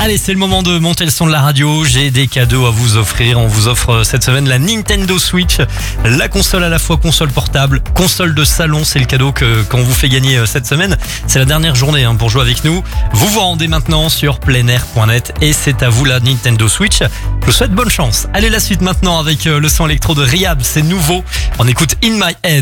Allez, c'est le moment de monter le son de la radio. J'ai des cadeaux à vous offrir. On vous offre cette semaine la Nintendo Switch. La console à la fois console portable, console de salon. C'est le cadeau qu'on vous fait gagner cette semaine. C'est la dernière journée pour jouer avec nous. Vous vous rendez maintenant sur pleinair.net et c'est à vous la Nintendo Switch. Je vous souhaite bonne chance. Allez, la suite maintenant avec le son électro de Rehab. C'est nouveau. On écoute In My Head.